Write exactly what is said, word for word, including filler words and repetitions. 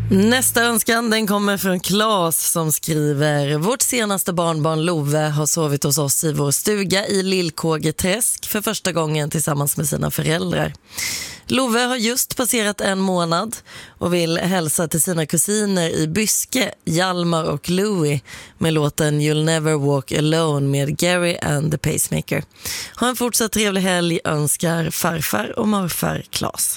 Nästa önskan den kommer från Claes som skriver: Vårt senaste barnbarn Love har sovit hos oss i vår stuga i Lillkågeträsk för första gången tillsammans med sina föräldrar. Love har just passerat en månad och vill hälsa till sina kusiner i Byske, Hjalmar och Louie med låten You'll Never Walk Alone med Gary and the Pacemaker. Ha en fortsatt trevlig helg, önskar farfar och morfar Claes.